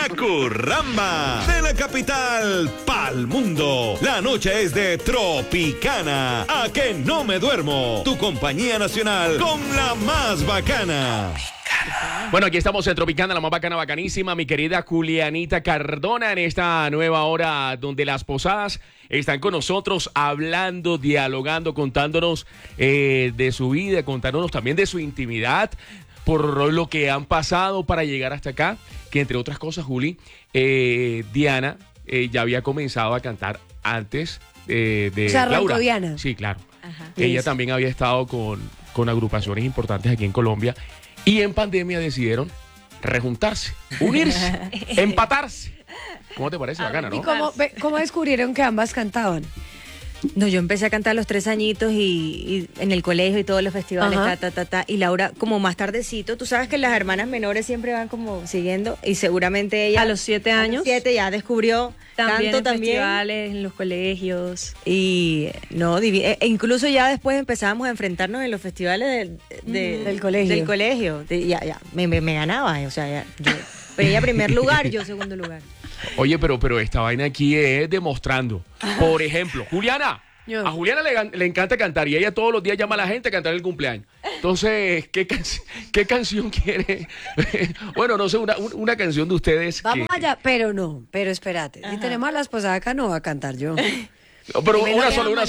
La Curramba, de la capital pa'l mundo. La noche es de Tropicana. A que no me duermo. Tu compañía nacional con la más bacana. Bueno, aquí estamos en Tropicana, la más bacana, bacanísima, mi querida Julianita Cardona, en esta nueva hora donde las posadas están con nosotros hablando, dialogando, contándonos de su vida, contándonos también de su intimidad, por lo que han pasado para llegar hasta acá, que entre otras cosas, Juli, Diana ya había comenzado a cantar antes de o sea, Laura. Diana. Sí, claro. Ajá. Ella también había estado con agrupaciones importantes aquí en Colombia. Y en pandemia decidieron rejuntarse, unirse, empatarse. ¿Cómo te parece? Bacana, ¿no? ¿Y cómo descubrieron que ambas cantaban? No, yo empecé a cantar a los 3 añitos y en el colegio y todos los festivales, y Laura como más tardecito. Tú sabes que las hermanas menores siempre van como siguiendo y seguramente ella... A los 7 años. A los 7 ya descubrió También canto en también. festivales, en los colegios. Y no, incluso ya después empezábamos a enfrentarnos en los festivales del colegio. Del colegio. Ya, me ganaba, o sea, pero ella primer lugar, yo segundo lugar. Oye, pero esta vaina aquí es demostrando. Por ejemplo, Juliana. A Juliana le encanta cantar y ella todos los días llama a la gente a cantar el cumpleaños. Entonces, ¿qué canción quiere? Bueno, no sé, una canción de ustedes. Vamos allá, pero espérate. Si tenemos a la esposa acá, no va a cantar yo. Pero una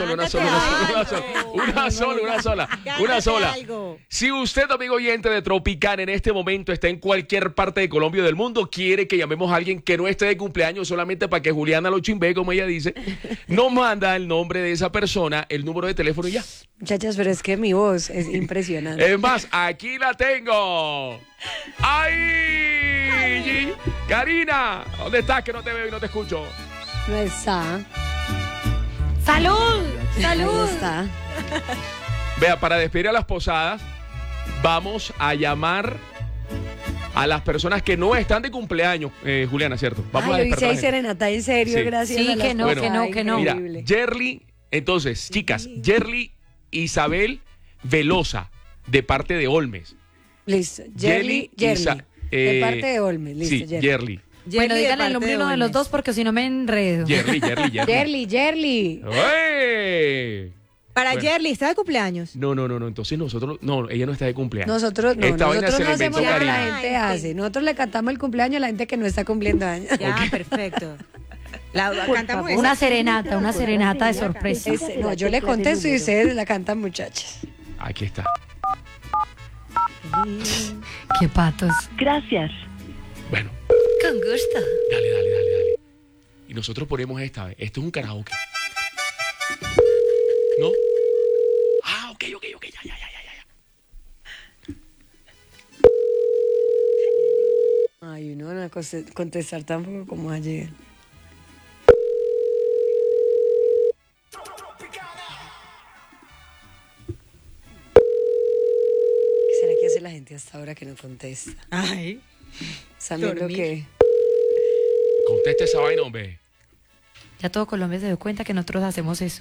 sola. Si usted, amigo oyente de Tropicana, en este momento está en cualquier parte de Colombia o del mundo, quiere que llamemos a alguien que no esté de cumpleaños solamente para que Juliana lo chimbe, como ella dice, nos manda el nombre de esa persona, el número de teléfono y ya. Muchachas, pero es que mi voz es impresionante. Es más, aquí la tengo. ¡Ay! Karina, ¿dónde estás? Que no te veo y no te escucho. No está. ¡Salud! ¡Salud! Está. Vea, para despedir a las posadas, vamos a llamar a las personas que no están de cumpleaños, Juliana, ¿cierto? Vamos a despertar. Ay, serenata, en serio, Sí. gracias. Sí, a las que no, cosas. que no, Ay, que no. Mira, increíble. Yerly, entonces, chicas, Yerly Isabel Velosa, de parte de Olmes. Listo. Yerly. De parte de Olmes. Listo, Sí, Yerly. Bueno, Yerly de díganle el parte nombre de uno de los Olmes. dos porque si no me enredo. Yerly. ¡Ey! Para Bueno. Yerly, ¿está de cumpleaños? No, entonces nosotros, no, ella no está de cumpleaños. Nosotros no, Esta vaina nosotros se no la hacemos inventó lo que la Karina. gente hace. Nosotros le cantamos el cumpleaños a la gente que no está cumpliendo años. Ya, perfecto. Cantamos esa. Una serenata de sorpresa. No, yo le contesto y ustedes la cantan, muchachas. Aquí está. Qué patos. Gracias. Bueno, Con gusto. dale. Y nosotros ponemos esta vez. Esto es un karaoke. ¿No? Ah, ok, ya. Ay, no van a contestar tampoco como ayer. ¿Qué será que hace la gente hasta ahora que no contesta? Ay. ¿Están viendo Dormir. qué? Contesta esa vaina, hombre. Ya todo Colombia se dio cuenta que nosotros hacemos eso.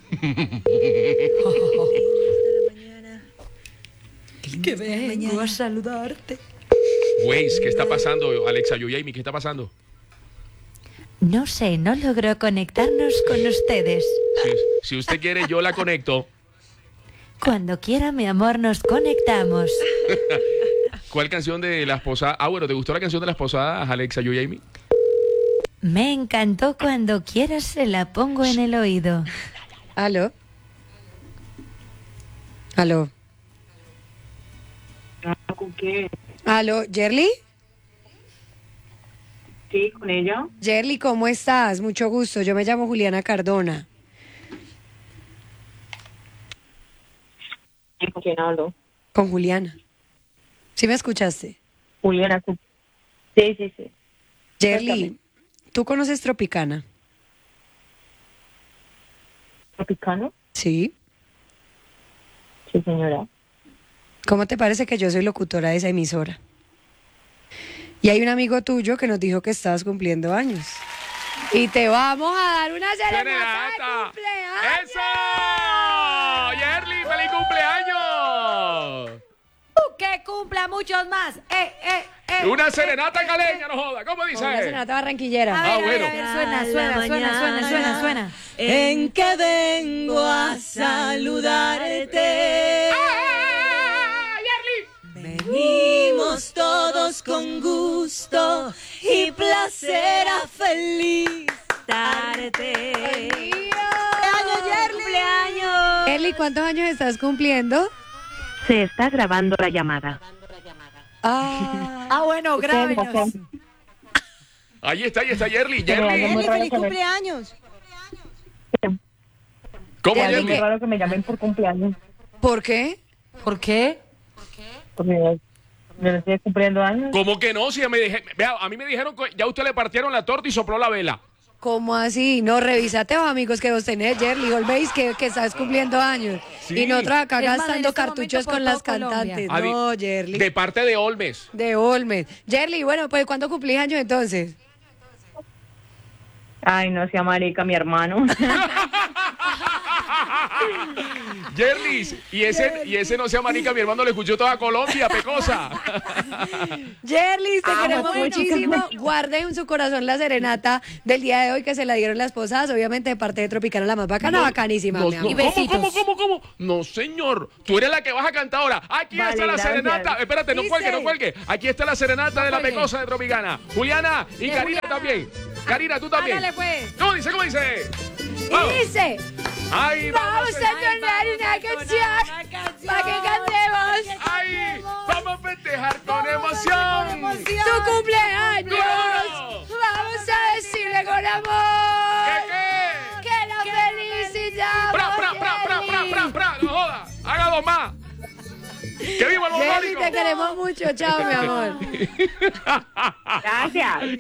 Que Vengo a saludarte. Waze, ¿qué está pasando? Alexa, Jamie, ¿qué está pasando? No sé, no logro conectarnos con ustedes. Si usted quiere, yo la conecto. Cuando quiera, mi amor, nos conectamos. ¿Cuál canción de las posadas? Ah, bueno, ¿te gustó la canción de las posadas, Alexa, Jamie? Me encantó. Cuando quieras se la pongo en el oído. ¿Aló? ¿Con qué? ¿Aló? ¿Yerly? Sí, con ella. Yerly, ¿cómo estás? Mucho gusto. Yo me llamo Juliana Cardona. ¿Y con quién hablo? Con Juliana. ¿Sí me escuchaste? Juliana. Sí. Yerly, Cuéntame. ¿tú conoces Tropicana? ¿Tropicano? Sí. Sí, señora. ¿Cómo te parece que yo soy locutora de esa emisora? Y hay un amigo tuyo que nos dijo que estabas cumpliendo años. Y te vamos a dar una serenata de cumpleaños. ¡Eso! ¡Yerly, feliz cumpleaños! ¡Que cumpla muchos más! Una serenata caleña, no joda. ¿Cómo dice? Una serenata barranquillera. Ah, bueno. Suena. En que vengo a saludarte. Venimos todos con gusto y placer a felicitarte. ¡Cumpleaños! Eli, ¿cuántos años estás cumpliendo? Se está grabando la llamada. Bueno, grábenos. Ahí está Yerli. Yerli, feliz cumpleaños. ¿Cómo, Es Yerli? muy raro que me llamen por cumpleaños. ¿Por qué? ¿Por qué? Porque yo no estoy cumpliendo años. ¿Cómo que no? Si a mí me dijeron que ya usted le partieron la torta y sopló la vela. ¿Cómo así? No, revísate, amigos, que vos tenés, Yerli. Veis que estás cumpliendo años. Sí. Y nosotros acá Es más, gastando en este cartuchos momento con por las todo Colombia. cantantes. No, Yerli. De parte de Olmes. De Olmes. Yerli, bueno, pues ¿cuándo cumplís años entonces? Ay, no sea marica, mi hermano. Yerlis, y ese no sea manica, mi hermano le escuchó toda Colombia, pecosa. Yerli, te queremos bueno. muchísimo. Guarde en su corazón la serenata del día de hoy que se la dieron las posadas, obviamente de parte de Tropicana, la más bacana, bacanísima, mi amor. Y besitos. ¿Cómo? No, señor. Tú eres la que vas a cantar ahora. Aquí Vale, está la gracias. serenata. Espérate, no cuelgue. Aquí está la serenata de la pecosa de Tropicana. Juliana y Karina también. Karina, tú también. Hágale, pues. ¿Cómo dice? Y dice, Ay, vamos a cantar una canción para que cantemos Ay, vamos a festejar con emoción. tu cumpleaños. ¡Claro! Vamos a decirle con amor ¿Qué? que la felicitamos. ¡Pra! No joda. Haga dos más. ¡Que viva el Yerli, bombónico! te queremos mucho. Chao, mi amor. Gracias.